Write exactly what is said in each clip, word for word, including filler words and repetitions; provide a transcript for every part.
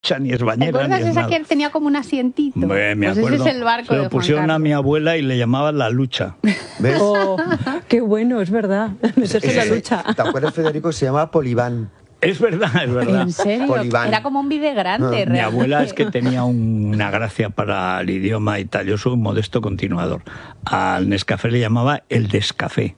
ducha, ni es bañera, ¿Te acuerdas ni es esa nada. que tenía como un asientito? Me, me pues acuerdo. ese es el barco Se lo de Juan pusieron Carlos. a mi abuela y le llamaban la lucha. ¿Ves? Oh, qué bueno, es verdad. Meterse en la Ese- lucha. ¿Te acuerdas, Federico? Se llama Polibán. Es verdad, es verdad. ¿En serio? Polibán. Era como un bide grande, Ah, mi Mi realmente. abuela es que tenía un- una gracia para el idioma y tal. Yo soy un modesto continuador. Al Nescafé le llamaba el descafé.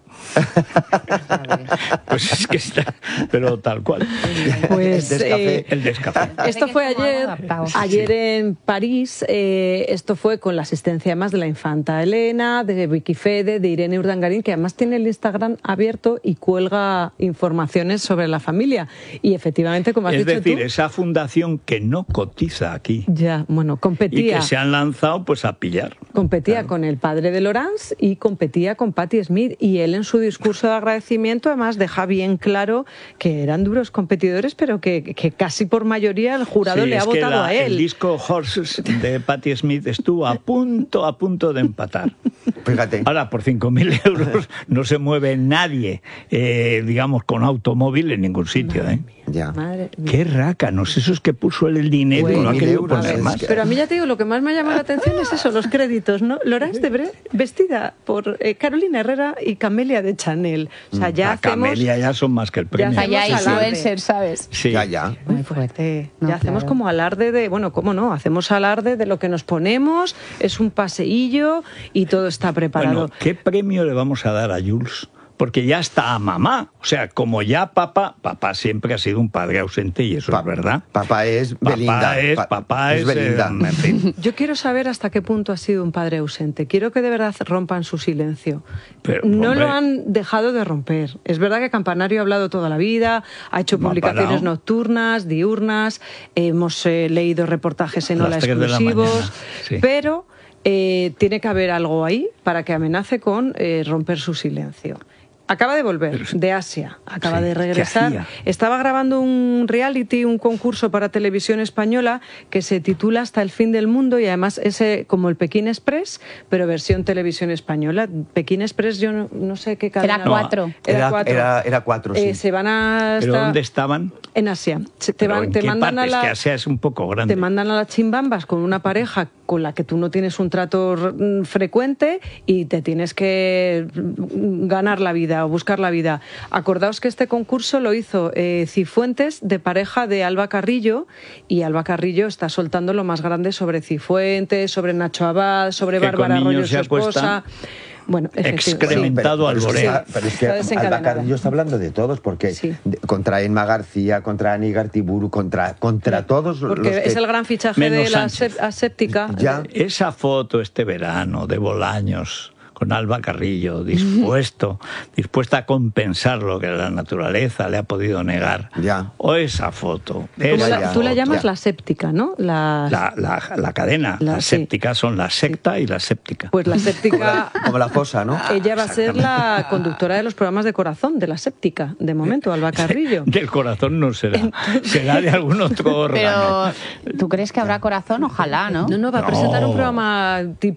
Pues es que está, pero tal cual. Pues, El descafé. eh, El descafé. Esto fue Parece que ayer, estamos adaptados. ayer en París. Eh, esto fue con la asistencia además de la infanta Elena, de Vicky Fede, de Irene Urdangarín, que además tiene el Instagram abierto y cuelga informaciones sobre la familia. Y efectivamente, como has Es dicho decir, tú, esa fundación que no cotiza aquí ya, bueno, y competía. que se han lanzado pues a pillar. Competía con el padre de Laurence y competía con Patti Smith. Y él en su discurso de agradecimiento además deja bien claro que eran duros competidores, pero que, que casi por mayoría el jurado Sí, le ha es que votado la- a él. El disco Horses de Patti Smith estuvo a punto, a punto de empatar. Fíjate. Ahora, por cinco mil euros no se mueve nadie, eh, digamos, con automóvil en ningún sitio. ¿eh? Ya. Madre mía. Qué rácanos, eso es que puso él el dinero y no ha mil querido euros, poner es más. que- Pero a mí ya te digo, lo que más me ha llamado la atención es eso, los créditos, ¿no? Laurence de Bre, vestida por eh, Carolina Herrera y Camelia de Chanel. O sea, ya La hacemos... Camelia ya son más que el premio. Ya Allá hacemos alarde. influencer, ¿sabes? Sí. Ya, ya. Muy fuerte. No, ya hacemos claro. como alarde de, bueno, ¿cómo no? Hacemos alarde de lo que nos ponemos, es un paseillo y todo está preparado. Bueno, ¿qué premio le vamos a dar a Jules? Porque ya está a mamá. O sea, como ya papá, papá siempre ha sido un padre ausente y eso Pa- es verdad. Papá es Papá Belinda. es, Pa- papá es, Belinda. eh, en fin. Yo quiero saber hasta qué punto ha sido un padre ausente. Quiero que de verdad rompan su silencio. Pero, no hombre. lo han dejado de romper. Es verdad que Campanario ha hablado toda la vida, ha hecho No ha publicaciones parado. nocturnas, diurnas, hemos eh, leído reportajes en A las Ola tres de la exclusivos, mañana, sí. pero eh, tiene que haber algo ahí para que amenace con eh, romper su silencio. Acaba de volver de Asia, acaba Sí, de ¿qué regresar. hacía? Estaba grabando un reality, un concurso para televisión española que se titula Hasta el fin del mundo y además es eh, como el Pekín Express, pero versión televisión española. Pekín Express yo no, no sé qué cadena. Era cuatro. Era, Era- cuatro. era- era cuatro, sí. Eh, se van a... ¿Pero hasta- dónde estaban? En Asia. Se- te, ¿Pero van- en te qué mandan parte? a la... Es que Asia es un poco grande. Te mandan a las chimbambas con una pareja con la que tú no tienes un trato mm, frecuente y te tienes que mm, ganar la vida o buscar la vida. Acordaos que este concurso lo hizo eh, Cifuentes de pareja de Alba Carrillo y Alba Carrillo está soltando lo más grande sobre Cifuentes, sobre Nacho Abad, sobre Que con Bárbara niños Arroyo, su se acuesta. esposa. Bueno, efectivamente. Excrementado pero, pero es que alboreo. está- pero es que Está desencadenada. Alba Carrillo está hablando de todos, porque Sí. de- contra Emma García, contra Ani Gartiburu, contra, contra todos los Porque que... es el gran fichaje de Menos la Sánchez. asep- aséptica. Ya. Esa foto este verano de Bolaños con Alba Carrillo dispuesto, dispuesta a compensar lo que la naturaleza le ha podido negar. Ya. O esa foto. Como esa la- ya, tú la foto. llamas ya. la séptica, ¿no? La, La, la- la cadena. La- las sí. sépticas son la secta y la séptica. Pues la séptica... Como la fosa, ¿no? Ella va a ser la conductora de los programas de corazón, de la séptica, de momento, Alba Carrillo. Del corazón no será. Será de algún otro órgano. Pero, ¿tú crees que habrá corazón? Ojalá, ¿no? No, no, va a No. presentar un programa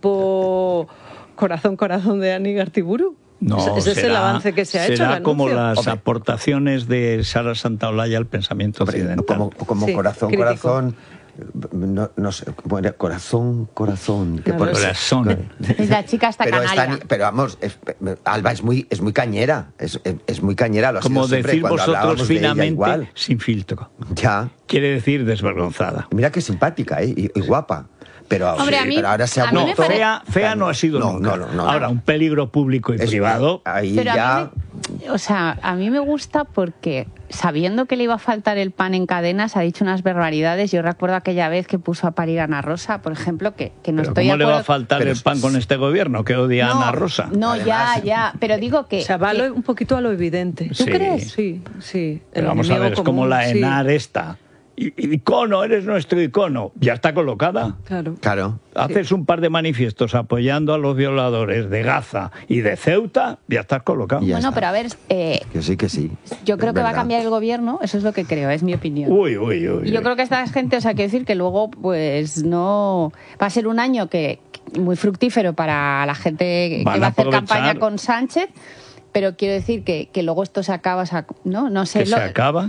tipo Corazón, Corazón de Ani Gartiburu. No, ese ese es el será- avance que se ha hecho. Será el como anuncio. las Hombre. aportaciones de Sara Santaolalla al pensamiento Hombre, occidental. como como Sí, corazón, crítico. corazón... No, no sé, ¿cómo era? Corazón, corazón. que No por- lo sé. Corazón. La chica está pero, canalla. está- pero vamos, es- Alba es muy, es muy cañera, es, es- es muy cañera. Lo ha Como sido siempre decir cuando vosotros hablábamos de ella finamente, igual. sin filtro. Ya, Quiere decir desvergonzada. mira qué simpática, ¿eh? y, y guapa. Pero, Hombre, sí, a mí- pero ahora se ha a mí me vuelto... parece- Fea, fea no ha sido No, nunca. no, no, no. Ahora, un peligro público y Es- privado. Ahí Pero ya... a mí me, o sea, a mí me gusta porque sabiendo que le iba a faltar el pan en cadenas ha dicho unas barbaridades. Yo recuerdo aquella vez que puso a parir a Ana Rosa, por ejemplo, que, que no Pero estoy ¿cómo de le va a acuerdo- faltar Pero el es- pan con este gobierno que odia a No, Ana Rosa? No, Además- ya, ya. Pero digo que... O sea, va a que- lo- un poquito a lo evidente. ¿Tú Sí. crees? Sí, sí. Pero El vamos a enemigo ver, es como común, la sí. ENAR esta. I- Icono, eres nuestro icono. Ya está colocada. Claro. Claro. Haces un par de manifiestos apoyando a los violadores de Gaza y de Ceuta, ya estás colocado. Ya bueno, está. pero a ver, eh, Que sí, que sí. yo creo Es que va a verdad. cambiar el gobierno, eso es lo que creo, es mi opinión. Uy, uy, uy. Y yo uy. creo que esta gente, o sea, quiero decir que luego, pues no. Va a ser un año que muy fructífero para la gente Van que va a a hacer aprovechar. campaña con Sánchez, pero quiero decir que, que luego esto se acaba, o sea, no, no sé. ¿Que se lo- acaba?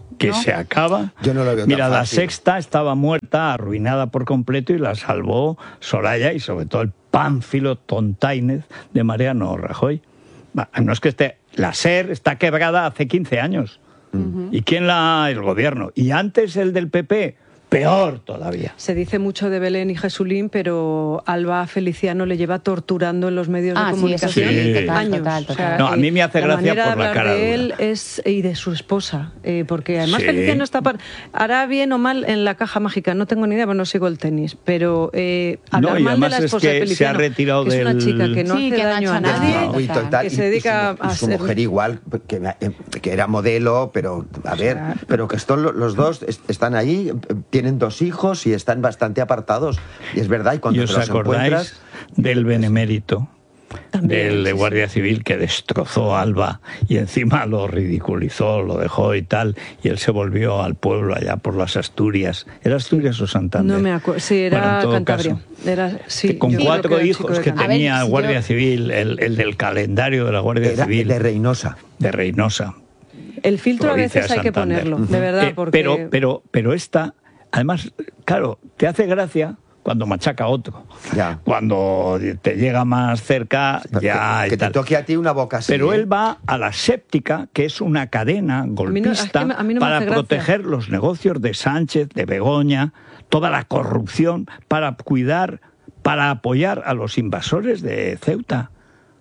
que ¿no? se acaba. Yo no lo veo tan Mira, la fácil. Sexta estaba muerta, arruinada por completo, y la salvó Soraya y sobre todo el pánfilo tontainez de Mariano Rajoy. No es que esté... La SER está quebrada hace quince años. Uh-huh. ¿Y quién la...? El gobierno. Y antes el del P P... peor todavía. Se dice mucho de Belén y Jesulín, pero Alba Feliciano le lleva torturando en los medios ah, de comunicación sí, sí. Total, años. total, total. O sea, no, a mí me hace la gracia manera por de la cara de él dura. es, y de su esposa, eh, porque además Sí. Feliciano está par... hará bien o mal en la caja mágica, no tengo ni idea, pero no sigo el tenis, pero eh, hablar No, y mal de además la es esposa que de se Feliciano, ha retirado que es una del- chica que no Sí, hace que no ha daño hecho a nada. nadie, No, y total. total, que y- se y dedica su, a y su ser- mujer igual, que, que era modelo, pero a ver, pero que están lo- los dos est- están ahí, tienen dos hijos y están bastante apartados. Y es verdad, y cuando ¿Y te os los acordáis encuentras... del benemérito? También, del de sí, Guardia Civil que destrozó a Alba y encima lo ridiculizó, lo dejó y tal, y él se volvió al pueblo allá por las Asturias. ¿Era Asturias o Santander? No me acuerdo, sí, era Bueno, en todo Cantabria. caso, Era, sí, que con yo creo cuatro que era el hijos chico de que Cantabria. tenía A ver, si Guardia yo- Civil, el, el del calendario de la Guardia Era Civil de Reynosa. de Reynosa. El filtro a provincia veces de hay que Santander. ponerlo, de verdad, Eh, porque... pero, pero, pero esta, además, claro, te hace gracia cuando machaca a otro. Ya. Cuando te llega más cerca, ya que, y que te tal. toque a ti una boca así. Pero ¿eh? él va a la Séptica, que es una cadena no- es golpista, que me- a mí no me para hace gracia. proteger los negocios de Sánchez, de Begoña, toda la corrupción, para cuidar, para apoyar a los invasores de Ceuta,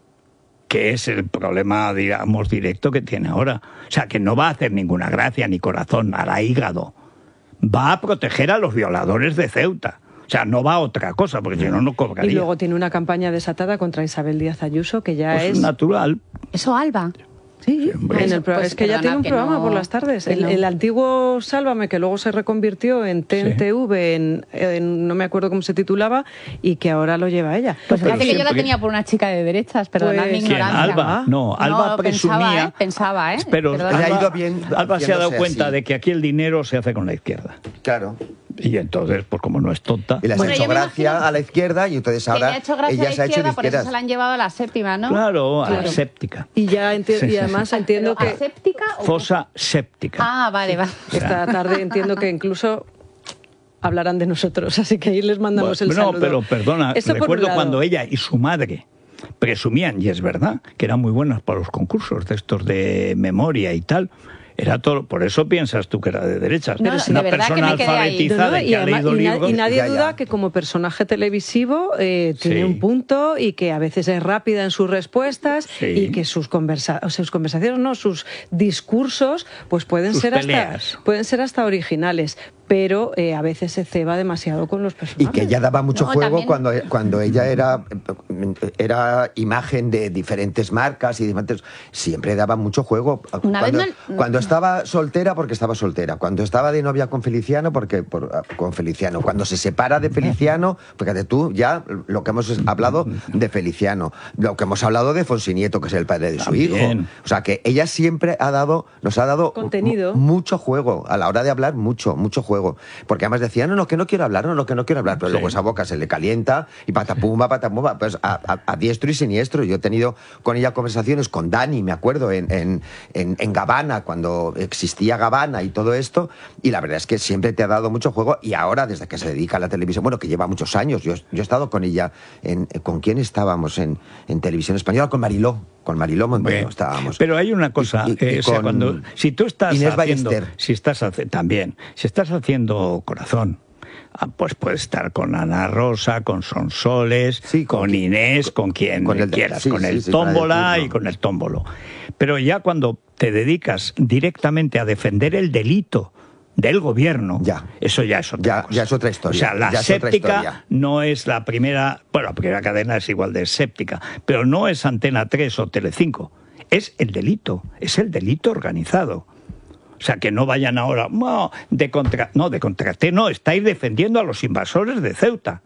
que es el problema, digamos, directo que tiene ahora. O sea, que no va a hacer ninguna gracia ni corazón, hará hígado. Va a proteger a los violadores de Ceuta. O sea, no va a otra cosa, porque si no, no cobraría. Y luego tiene una campaña desatada contra Isabel Díaz Ayuso, que ya Pues es... natural. Eso, Alba. Sí, hombre. en el pro- Pues es que ya perdona, tiene un que programa no- por las tardes. que El, no. el antiguo Sálvame, que luego se reconvirtió en T N T V, en, en- no me acuerdo cómo se titulaba, y que ahora lo lleva ella. Pues Pero fíjate que yo la siempre- tenía por una chica de derechas, perdonad Pues- mi ¿Quién? ignorancia. Alba. No, Alba No, presumía. Pensaba, ¿eh? Pensaba, ¿eh? Pero Perdona. Le ha Alba, ido bien Alba se ha dado haciéndose cuenta así. de que aquí el dinero se hace con la izquierda. Claro. Y entonces, pues como no es tonta. Y le has Bueno, hecho yo me gracia imagino a la izquierda y entonces Que le ahora ha hecho gracia ella a se la ha hecho de izquierda, por eso izquierdas. se la han llevado a la séptima, ¿no? Claro, a Claro. la séptica. Y ya enti- Sí, y sí, además sí. entiendo ¿Pero que aséptica o Fosa séptica. Ah, vale, vale. esta tarde entiendo que incluso hablarán de nosotros, así que ahí les mandamos Bueno, el no, saludo. pero perdona, Eso por un recuerdo lado. cuando ella y su madre presumían, y es verdad, que eran muy buenas para los concursos de estos de memoria y tal. Era todo, por eso piensas tú que era de derechas. No, Eres de una verdad que persona me quedé ahí. alfabetizada No, no, y y, que ha además- leído y na- libros. y nadie Ya, ya. duda que como personaje televisivo eh, tiene Sí. un punto y que a veces es rápida en sus respuestas Sí. y que sus, conversa o sea, sus conversaciones, no, sus discursos, pues pueden Sus ser peleas. hasta pueden ser hasta originales, pero eh, a veces se ceba demasiado con los Y personajes. que ella daba mucho No, juego también- cuando, cuando ella era, era imagen de diferentes marcas y diferentes. Siempre daba mucho juego. Una vez cuando, no- cuando estaba soltera, porque estaba soltera. Cuando estaba de novia con Feliciano, porque por, con Feliciano. Cuando se separa de Feliciano, fíjate tú, ya lo que hemos hablado de Feliciano. Lo que hemos hablado de Fonsinieto, que es el padre de su También. hijo. O sea que ella siempre ha dado, nos ha dado Contenido. mu- mucho juego. A la hora de hablar, mucho, mucho juego. Porque además decía, no, no, que no quiero hablar, no, no, que no quiero hablar. Pero Sí. luego esa boca se le calienta y patapumba, patapumba, pues a, a- a diestro y siniestro. Yo he tenido con ella conversaciones con Dani, me acuerdo, en, en, en, en Gabana, cuando existía Gabana y todo esto. Y la verdad es que siempre te ha dado mucho juego. Y ahora, desde que se dedica a la televisión, bueno, que lleva muchos años, yo, yo he estado con ella, en, ¿con quién estábamos en, en televisión española? Con Mariló, con Mariló Montero Bueno, estábamos. Pero hay una cosa, Y- y- y eh, o sea, con cuando si tú estás Inés haciendo, Ballester. si estás hace- también, si estás haciendo Corazón, ah, pues puedes estar con Ana Rosa, con Sonsoles, Sí, con con, qui- Inés, con quien con el de- quieras, sí, con sí, el sí, para el tómbola turno. y con el tómbolo. Pero ya cuando te dedicas directamente a defender el delito del gobierno, Ya. eso ya es otra Ya- cosa. ya es otra historia, O sea, la ya es otra séptica historia. no es la primera, bueno, la primera cadena es igual de séptica, pero no es Antena tres o Telecinco, es el delito, es el delito organizado. O sea, que no vayan ahora, no, de contra, no, de contraté, no, estáis defendiendo a los invasores de Ceuta.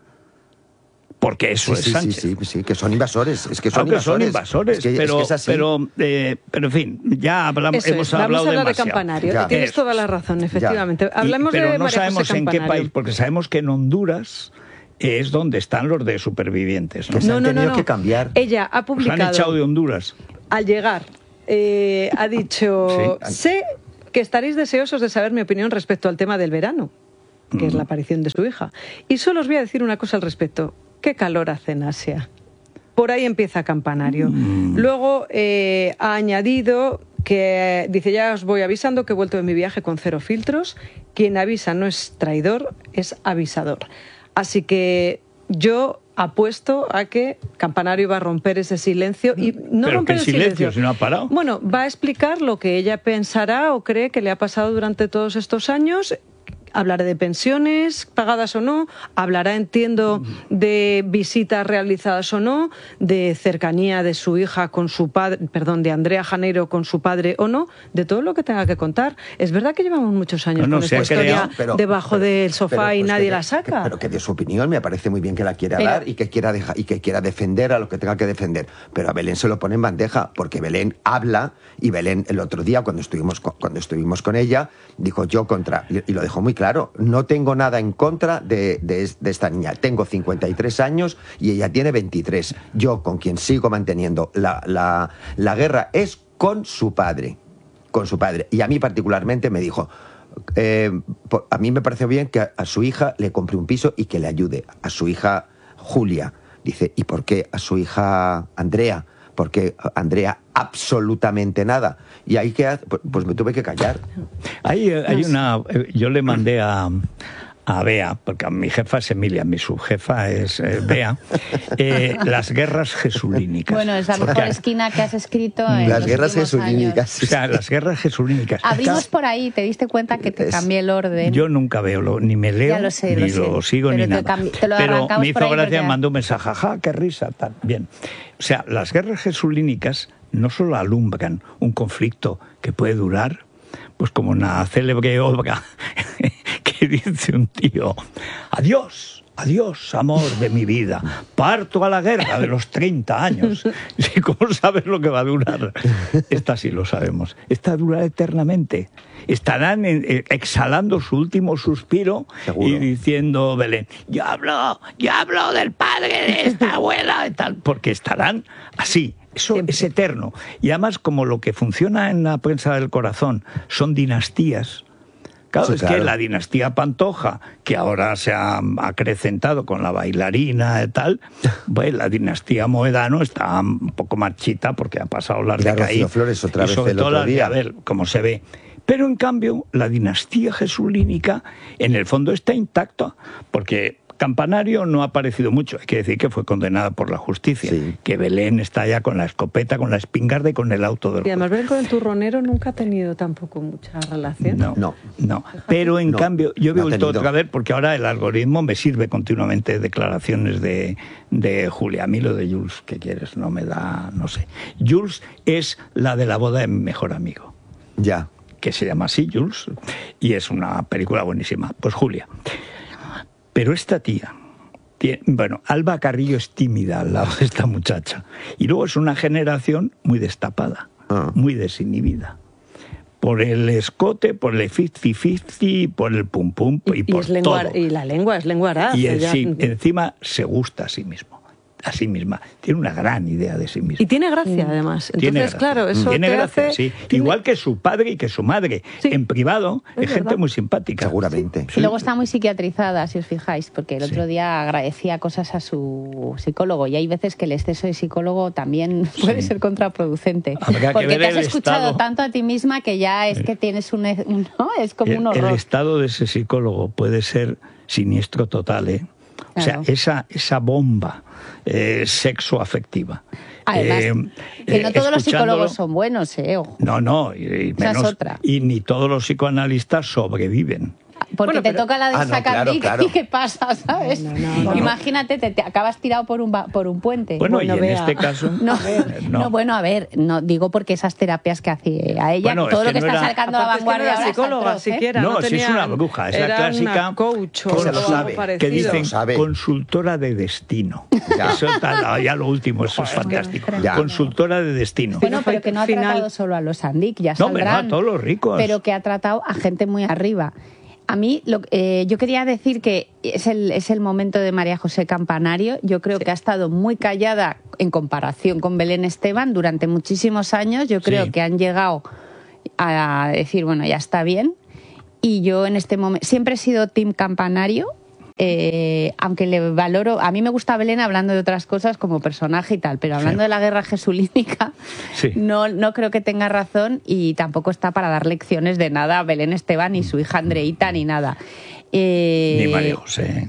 Porque eso Sí, es sí, sí, Sánchez. sí, sí, que son invasores. Es que son Aunque invasores. son invasores, Es que- es pero, que es así. pero, eh, pero en fin, ya hablamos, Eso hemos es, vamos hablado a hablar de demasiado. Campanario. Ya. Tienes Eso toda la es. razón, efectivamente. Ya. Hablemos Y- pero de no María sabemos José en qué Campanario. país, porque sabemos que en Honduras es donde están los de supervivientes. ¿no? Que se han tenido que cambiar. Ella ha Los han echado de publicado Honduras. al llegar, eh, ha dicho, Sí. sé que estaréis deseosos de saber mi opinión respecto al tema del verano, que mm. es la aparición de su hija. Y solo os voy a decir una cosa al respecto. ¿Qué calor hace en Asia? Por ahí empieza Campanario. Mm. Luego eh, ha añadido que, dice, ya os voy avisando que he vuelto de mi viaje con cero filtros. Quien avisa no es traidor, es avisador. Así que yo apuesto a que Campanario va a romper ese silencio y no ¿Pero romper qué el silencio, silencio. si no ha parado? Bueno, va a explicar lo que ella pensará o cree que le ha pasado durante todos estos años. Hablará de pensiones, pagadas o no, hablará, entiendo, de visitas realizadas o no, de cercanía de su hija con su padre, perdón, de Andrea Janeiro con su padre o no, de todo lo que tenga que contar. Es verdad que llevamos muchos años no, no, con esta historia creado, pero, debajo pero, del sofá pero, y pues nadie que, la saca. Que, pero que de su opinión me parece muy bien que la quiera pero, dar y que quiera deja, y que quiera defender a lo que tenga que defender. Pero a Belén se lo pone en bandeja, porque Belén habla y Belén el otro día cuando estuvimos con, cuando estuvimos con ella dijo yo contra, y, y lo dejó muy claro, no tengo tengo nada en contra de, de, de esta niña. Tengo cincuenta y tres años y ella tiene veintitrés. Yo con quien sigo manteniendo la, la, la guerra es con su padre. Con su padre. Y a mí particularmente me dijo, eh, a mí me pareció bien que a, a su hija le compre un piso y que le ayude. A su hija Julia. Dice, ¿y por qué a su hija Andrea? Porque Andrea absolutamente nada. Y ahí que pues me tuve que callar. Hay, hay una, yo le mandé a, a Bea, porque mi jefa es Emilia, mi subjefa es eh, Bea, eh, las guerras jesulínicas. Bueno, es la mejor porque, esquina que has escrito en las los guerras jesulínicas. O sea, las guerras jesulínicas. Abrimos por ahí, te diste cuenta que te cambié el orden. Yo nunca veo, lo, ni me leo, lo sé, ni lo, lo sé. sigo, pero ni te nada. Cambi- te lo pero me hizo gracia, porque... mandó un mensaje, jaja, qué risa, tal. Bien. O sea, las guerras jesulínicas no solo alumbran un conflicto que puede durar, pues como una célebre obra que dice un tío, adiós, adiós, amor de mi vida, parto a la guerra de los treinta años. ¿Y cómo sabes lo que va a durar? Esta sí lo sabemos. Esta dura eternamente. Estarán en, eh, exhalando su último suspiro. Seguro. Y diciendo, Belén, yo hablo, yo hablo del padre de esta abuela, y tal, porque estarán así. Eso es eterno. Y además, como lo que funciona en la prensa del corazón son dinastías, claro, sí, es claro. que la dinastía Pantoja, que ahora se ha acrecentado con la bailarina y tal, pues la dinastía Moedano está un poco marchita porque ha pasado las de Rocío Flores otra y vez sobre el todo otro las día. de, a ver cómo se ve. Pero en cambio, la dinastía jesulínica en el fondo está intacta, porque Campanario no ha aparecido mucho, hay que decir que fue condenada por la justicia, sí. que Belén está ya con la escopeta, con la espingarda y con el auto del juez. Y además Belén con el turronero nunca ha tenido tampoco mucha relación. No, no, no. Pero en no, cambio, yo veo no el otra vez, porque ahora el algoritmo me sirve continuamente declaraciones de, de Julia. A mí lo de Jules, ¿qué quieres? No me da, no sé. Jules es la de la boda de mi mejor amigo. Ya. Que se llama así, Jules, y es una película buenísima. Pues Julia. Pero esta tía, tiene, bueno, Alba Carrillo es tímida al lado de esta muchacha. Y luego es una generación muy destapada, ah. muy desinhibida. Por el escote, por el fifty fifty, por el pum pum y, y por y es lengua, todo. Y la lengua es lengua araz. Y el, sí, encima se gusta a sí mismo. A sí misma. Tiene una gran idea de sí misma. Y tiene gracia, además. Entonces, tiene gracia. claro, eso tiene te gracia, hace... sí. Tiene... Igual que su padre y que su madre. Sí. En privado es, es gente muy simpática. Seguramente. Sí. Y luego está muy psiquiatrizada, si os fijáis, porque el otro sí. día agradecía cosas a su psicólogo. Y hay veces que el exceso de psicólogo también puede sí. ser contraproducente. Habrá porque que ver te has escuchado estado... tanto a ti misma que ya es que tienes un... un ¿no? Es como el, un horror. El estado de ese psicólogo puede ser siniestro total, ¿eh? O sea, claro. esa, esa bomba eh, sexoafectiva. Además, eh, que no todos los psicólogos son buenos, ¿eh? Ojo. No, no, y, y, menos, es otra. y ni todos los psicoanalistas sobreviven. Porque bueno, te pero... toca la de ah, no, Sacardic claro, claro. y ¿qué pasa, sabes? No, no, no, Imagínate, te, te acabas tirado por un, por un puente. Bueno, bueno y en vea. este caso... No, no. no, bueno, a ver, no digo porque esas terapias que hacía a ella, bueno, todo es que lo que no está era... sacando a la vanguardia es que no era psicóloga atroz, siquiera. No, no si tenía... es una bruja, es era la clásica... Una coach o que, algo sabe, que dicen sabe. consultora de destino. Ya. Eso tal, ya lo último, eso es fantástico. Ya. Consultora de destino. Bueno, pero que no ha Final... tratado solo a los Andic, ya no, saldrán. No, a todos los ricos. Pero que ha tratado a gente muy arriba. A mí, lo, eh, yo quería decir que es el, es el momento de María José Campanario. Yo creo sí. que ha estado muy callada en comparación con Belén Esteban durante muchísimos años. Yo creo sí. que han llegado a decir, bueno, ya está bien. Y yo en este momento siempre he sido team Campanario, eh, aunque le valoro, a mí me gusta Belén hablando de otras cosas como personaje y tal, pero hablando Sí. de la guerra jesulínica, Sí. no, no creo que tenga razón y tampoco está para dar lecciones de nada a Belén Esteban, ni su hija Andreita, ni nada. Eh, Ni María José.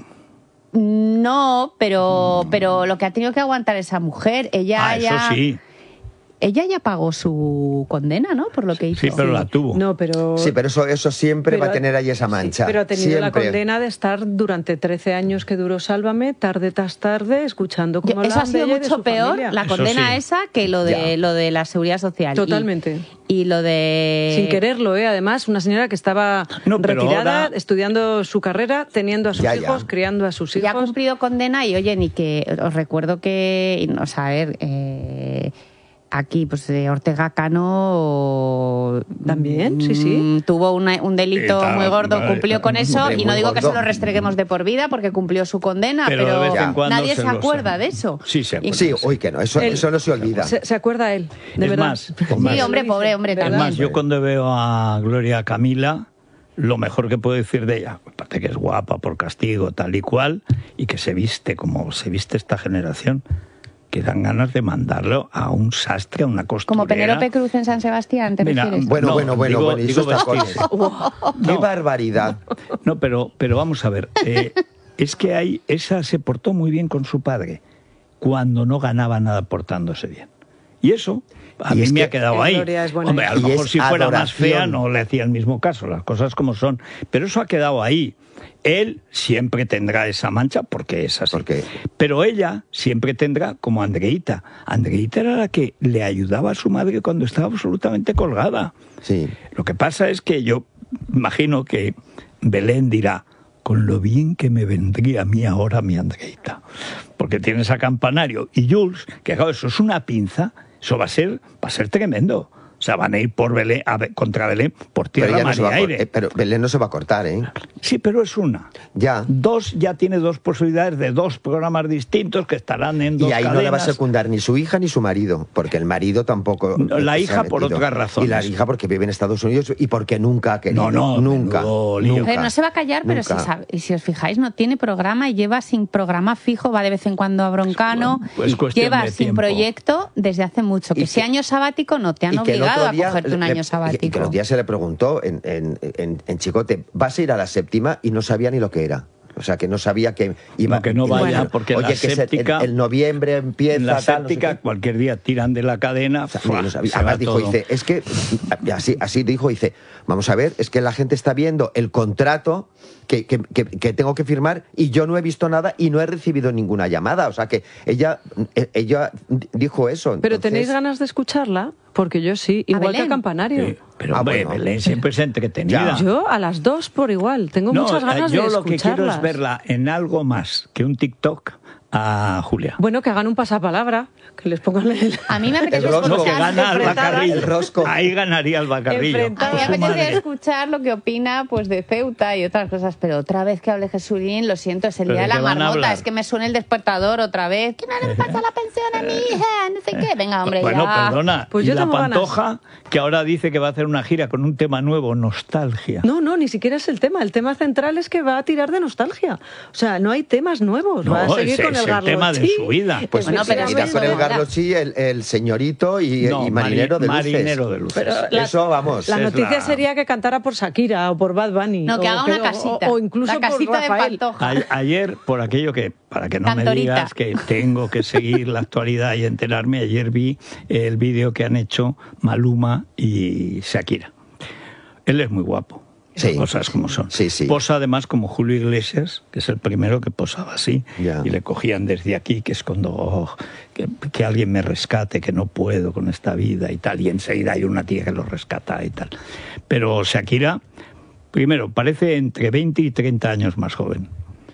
No, pero, pero lo que ha tenido que aguantar esa mujer, ella Ah, ya... eso sí. Ella ya pagó su condena, ¿no? Por lo que hizo. Sí, pero la tuvo. No, pero... Sí, pero eso, eso siempre Pero va a ha- tener ahí esa mancha. Sí, pero ha tenido la Siempre. condena de estar durante trece años que duró Sálvame, tarde tras tarde, escuchando Yo- cómo eso ha hablaban de sido ella y de mucho su peor, familia. la Eso condena sí. esa, que lo de Ya. lo de la seguridad social. Y- Totalmente. Y, lo de... Sin quererlo, ¿eh? Además, una señora que estaba No, pero retirada, ahora- estudiando su carrera, teniendo a sus Ya, ya. hijos, criando a sus Ya ha hijos. cumplido condena y oye, ni que os recuerdo que, o sea, a ver, eh, aquí pues eh, Ortega Cano También, sí, sí. mm, tuvo una- un delito Está- muy gordo, vale, cumplió con eso hombre, y no muy digo que gordo. se lo restreguemos de por vida porque cumplió su condena, Pero pero, de vez en cuando nadie se se, lo acuerda sabe. de eso. Sí, se acuerda. Sí, uy, que no, eso, Él- eso no se olvida. Se, se acuerda él, de Es verdad. más, es más. Sí, hombre, pobre hombre, Es ¿verdad? más, yo cuando veo a Gloria Camila, lo mejor que puedo decir de ella, aparte que es guapa por castigo, tal y cual, y que se viste como se viste esta generación, que dan ganas de mandarlo a un sastre, a una costurera. Como Penélope Cruz en San Sebastián, ¿te Mira, refieres? Bueno, No, bueno, bueno, digo- bueno, y digo esos tacones. vestirse. ¡Qué No. barbaridad! No, pero, pero vamos a ver. eh, es que hay, esa se portó muy bien con su padre cuando no ganaba nada portándose bien. Y eso a Y mí es me que ha quedado eh, ahí. Gloria es buena Hombre, a lo hija. Y mejor es si fuera más adoración. fea no le hacía el mismo caso, las cosas como son. Pero eso ha quedado ahí. Él siempre tendrá esa mancha porque es así. Porque- Pero ella siempre tendrá como Andreita. Andreita era la que le ayudaba a su madre cuando estaba absolutamente colgada. Sí. Lo que pasa es que yo imagino que Belén dirá, con lo bien que me vendría a mí ahora mi Andreita. Porque tienes a Campanario y Jules, que claro, eso es una pinza, eso va a ser, va a ser tremendo. O sea, van a ir por Belén, a ver, contra Belén por Pero, tierra, ella no mar se y va a cor- aire. eh, pero Belén no se va a cortar, ¿eh? Sí, pero es una. Ya. Dos, ya tiene dos posibilidades de dos programas distintos que estarán en dos Y ahí no le va a cadenas. secundar ni su hija ni su marido, porque el marido tampoco. No, la se ha hija por metido. otras razones. Y la hija porque vive en Estados Unidos y porque nunca ha querido. No, no, nunca. menudo lío. nunca A ver, no se va a callar, pero si, nunca. sabe- y si os fijáis, no tiene programa y lleva sin programa fijo, va de vez en cuando a Broncano, Pues cuestión lleva de sin tiempo. proyecto desde hace mucho. Que Y ese que- año sabático no te han Y que el obligado otro a día cogerte un le- año y- Y sabático. que el otro día se le preguntó en, en, en, en Chicote, ¿vas a ir a la séptima? Y no sabía ni lo que era. O sea, que no sabía que iba... No, que no y- vaya, bueno, porque oye, la que se- séptica- el, el noviembre empieza... En la tal, no sé séptica, qué. cualquier día tiran de la cadena. O sea, ¡fua! no sabía. se Además va dijo, todo. dice, es que, así, así dijo, dice, vamos a ver, es que la gente está viendo el contrato que, que, que- que tengo que firmar y yo no he visto nada y no he recibido ninguna llamada. O sea que ella, eh, ella dijo eso. Pero entonces- ¿tenéis ganas de escucharla? Porque yo sí, igual que Belén? a Campanario. Sí, pero Ah, hombre, bueno. Belén siempre es entretenida. Ya. Yo a las dos por igual, tengo No, muchas ganas yo de lo que quiero escucharlas. es verla en algo más que un TikTok a Julia. Bueno, que hagan un pasapalabra, que les pongan el... A mí me apetece El rosco. No, que escuchar, gana Alba enfrentadas, Carrillo. el rosco. Ahí ganaría Alba Carrillo. Enfrentadas. a mí con me su apetece madre. escuchar lo que opina pues de Ceuta y otras cosas, pero otra vez que hable Jesulín, lo siento, es el ¿Pero día de de la qué van a marmota, hablar? es que me suena el despertador otra vez. ¿Qué no le pasa la pensión a mi hija? No sé qué. Venga, hombre, Bueno, ya. perdona. Pues y yo la tengo ganas. Pantoja, que ahora dice que va a hacer una gira con un tema nuevo, nostalgia. No, no, ni siquiera es el tema. El tema central es que va a tirar de nostalgia. O sea, no hay temas nuevos. va a No, seguir ese con es el el tema de Garlochi. su vida. Pues Bueno, pero irá es con que el eso- Garlochi, el, el señorito y, No, y marinero mari- de luces. marinero de luces. Pero la- Eso, vamos. La es noticia la- sería que cantara por Shakira o por Bad Bunny. No, que o haga una o- casita. O, incluso la casita por de Rafael. Pantoja. A- ayer, por aquello que, para que no me Cantorita. digas que tengo que seguir la actualidad y enterarme, ayer vi el vídeo que han hecho Maluma y Shakira. Él es muy guapo. Sí. Las cosas como son. Sí, sí. Posa además como Julio Iglesias, que es el primero que posaba así. Ya. Y le cogían desde aquí, que es cuando oh, que, que alguien me rescate, que no puedo con esta vida y tal. Y enseguida hay una tía que lo rescata y tal. Pero Shakira, primero, parece entre veinte y treinta años más joven.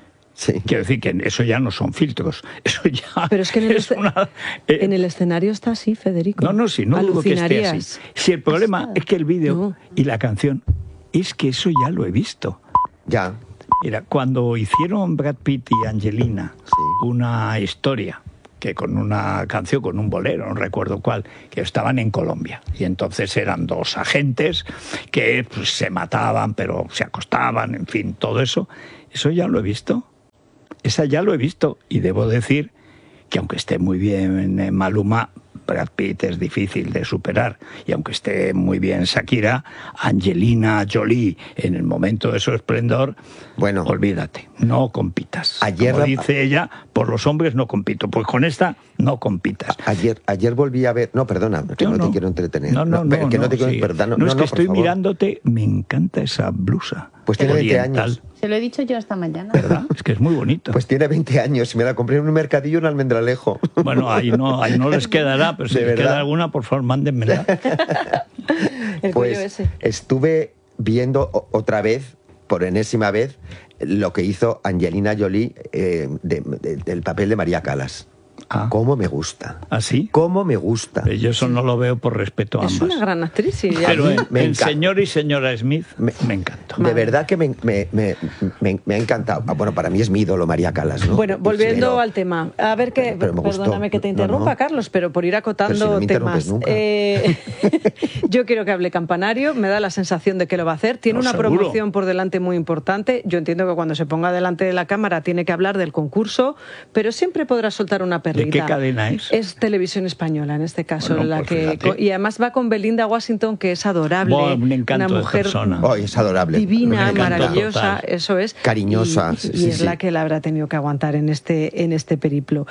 Sí. Quiero decir que eso ya no son filtros, eso ya Pero es que en el, es esce- una... eh, en el escenario está así, Federico. no, no, sí, no dudo que esté así. Alucinarías. Si el problema Está- es que el vídeo No. y la canción, es que eso ya lo he visto. Ya. Mira, cuando hicieron Brad Pitt y Angelina Sí. una historia que con una canción, con un bolero, no recuerdo cuál, que estaban en Colombia. Y entonces eran dos agentes que pues, se mataban, pero se acostaban, en fin, todo eso. Eso ya lo he visto. Esa ya lo he visto. Y debo decir que aunque esté muy bien en Maluma, Brad Pitt es difícil de superar. Y aunque esté muy bien Shakira, Angelina Jolie, en el momento de su esplendor, bueno, olvídate, no compitas. Ayer Como la... dice ella, por los hombres no compito. Pues con esta no compitas. Ayer, ayer volví a ver... No, perdona, que no, no te no. quiero entretener. No, no, no. no, que no, no te quiero... sí. Perdón, no, no, es no, que no, estoy por favor. mirándote, me encanta esa blusa. Pues tiene veinte oriental. años. Se lo he dicho yo esta mañana. ¿Verdad? Es que es muy bonito. Pues tiene veinte años y me la compré en un mercadillo en Almendralejo. Bueno, ahí no, ahí no les quedará, pero si ¿De les verdad? queda alguna, por favor, mándenmela. El Pues cuello ese. estuve viendo o- otra vez, por enésima vez, lo que hizo Angelina Jolie eh, de- de- del papel de María Callas. Ah. ¿Cómo me gusta? ¿Así? ¿Cómo me gusta? Yo eso no lo veo por respeto a Es ambas. una gran actriz, sí. ya. Pero A mí en, me en encanta. Señor y Señora Smith me, Me- encantó. De verdad que me, me- me- me- me ha encantado. Ah, Bueno, para mí es mi ídolo María Callas, ¿no? Bueno, volviendo Pero- al tema. A ver qué. Pero me gustó. Perdóname que te No, interrumpa, no. Carlos, pero por ir acotando Pero si no me temas. interrumpes nunca. Eh, yo quiero que hable Campanario. Me da la sensación de que lo va a hacer. Tiene No, una seguro. promoción por delante muy importante. Yo entiendo que cuando se ponga delante de la cámara tiene que hablar del concurso, pero siempre podrá soltar una perlita. ¿De qué cadena es? Es Televisión Española, en este caso. Bueno, la pues que fíjate. Y además va con Belinda Washington, que es adorable. Buah, un encanto una de mujer persona. Oh, es adorable. divina, Un encanto maravillosa, total. eso es. Cariñosa, Y, sí, y sí, es sí. la que la habrá tenido que aguantar en este, en este periplo.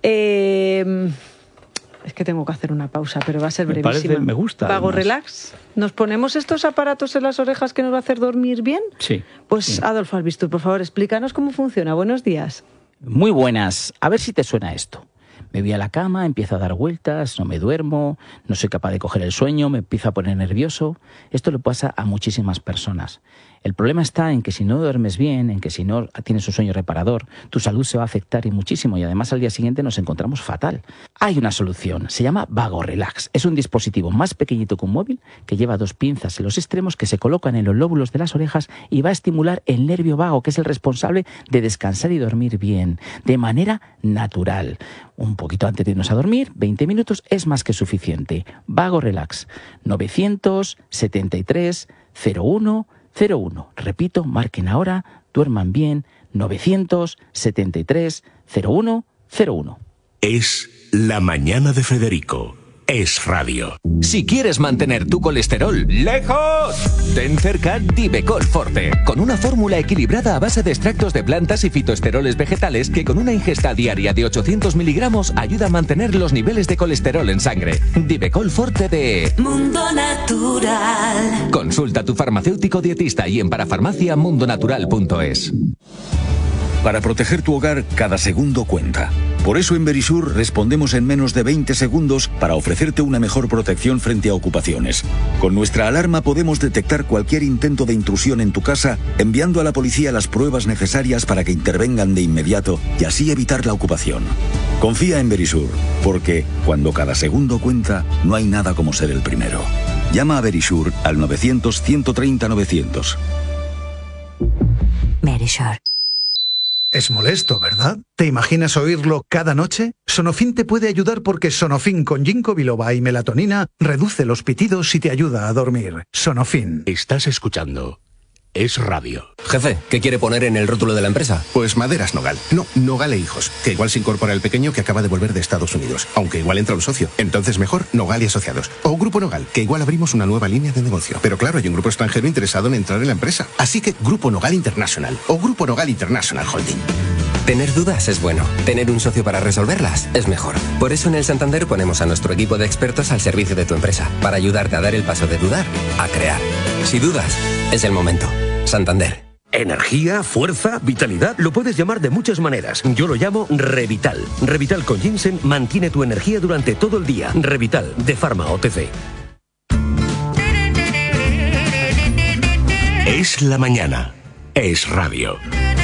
Eh, es que tengo que hacer una pausa, pero va a ser Me brevísima. parece- me gusta, Vago además. relax. ¿Nos ponemos estos aparatos en las orejas que nos va a hacer dormir bien? Sí. Pues sí. Adolfo Albistur, por favor, explícanos cómo funciona. Buenos días. Muy buenas. A ver si te suena esto. Me voy a la cama, empiezo a dar vueltas, no me duermo, no soy capaz de coger el sueño, me empiezo a poner nervioso. Esto le pasa a muchísimas personas. El problema está en que si no duermes bien, en que si no tienes un sueño reparador, tu salud se va a afectar y muchísimo, y además al día siguiente nos encontramos fatal. Hay una solución, se llama Vago Relax. Es un dispositivo más pequeñito que un móvil que lleva dos pinzas en los extremos que se colocan en los lóbulos de las orejas y va a estimular el nervio vago, que es el responsable de descansar y dormir bien, de manera natural. Un poquito antes de irnos a dormir, veinte minutos es más que suficiente. Vago Relax, novecientos setenta y tres cero uno cero uno. Repito, marquen ahora, duerman bien, novecientos setenta y tres cero uno cero uno. Es La Mañana de Federico. Es radio. Si quieres mantener tu colesterol lejos, ten cerca Divecol Forte, con una fórmula equilibrada a base de extractos de plantas y fitoesteroles vegetales que con una ingesta diaria de ochocientos miligramos ayuda a mantener los niveles de colesterol en sangre. Divecol Forte de Mundo Natural. Consulta a tu farmacéutico dietista y en parafarmacia mundonatural punto es. Para proteger tu hogar, cada segundo cuenta. Por eso en Verisur respondemos en menos de veinte segundos para ofrecerte una mejor protección frente a ocupaciones. Con nuestra alarma podemos detectar cualquier intento de intrusión en tu casa, enviando a la policía las pruebas necesarias para que intervengan de inmediato y así evitar la ocupación. Confía en Verisur, porque cuando cada segundo cuenta, no hay nada como ser el primero. Llama a Verisur al novecientos ciento treinta novecientos. Verisur. Es molesto, ¿verdad? ¿Te imaginas oírlo cada noche? Sonofin te puede ayudar porque Sonofin con ginkgo biloba y melatonina reduce los pitidos y te ayuda a dormir. Sonofin. Estás escuchando Es radio. Jefe, ¿qué quiere poner en el rótulo de la empresa? Pues Maderas Nogal. No, Nogal e Hijos. Que igual se incorpora el pequeño que acaba de volver de Estados Unidos. Aunque igual entra un socio. Entonces mejor Nogal y Asociados. O Grupo Nogal, que igual abrimos una nueva línea de negocio. Pero claro, hay un grupo extranjero interesado en entrar en la empresa. Así que Grupo Nogal International. O Grupo Nogal International Holding. Tener dudas es bueno. Tener un socio para resolverlas es mejor. Por eso en el Santander ponemos a nuestro equipo de expertos al servicio de tu empresa. Para ayudarte a dar el paso de dudar a crear. Si dudas, es el momento. Santander. Energía, fuerza, vitalidad, lo puedes llamar de muchas maneras. Yo lo llamo Revital. Revital con ginseng mantiene tu energía durante todo el día. Revital, de Pharma O T C. Es la mañana. Es radio.